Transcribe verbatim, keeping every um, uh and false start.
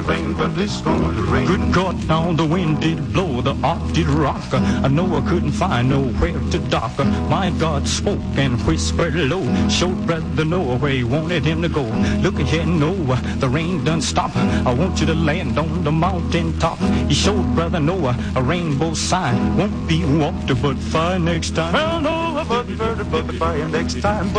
rain, but it's gonna rain. Good God, now the wind did blow, the ark did rock. I know I couldn't find nowhere to dock. My God spoke and whispered low, showed Brother Noah where he wanted him to go. Look ahead, Noah, the rain done stop. I want you to land on the mountain top. He showed Brother Noah a rainbow sign. Won't be water but fire next time. Well, Noah, but, but, but fire next time.